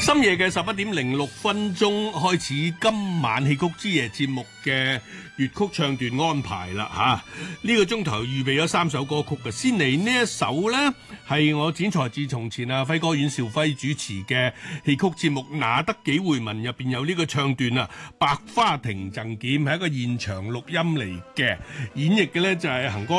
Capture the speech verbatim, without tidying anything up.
深夜嘅十一點零六分鐘開始今晚戲曲之夜節目嘅粵曲唱段安排啦吓，呢、這個鐘頭預備咗三首歌曲嘅，先嚟呢一首呢，係我剪裁自從前啊輝哥阮兆輝主持嘅戲曲節目《那得幾回聞》入邊有呢個唱段啊，百花亭贈劍係一個現場錄音嚟嘅，演繹嘅呢就係、是、恒哥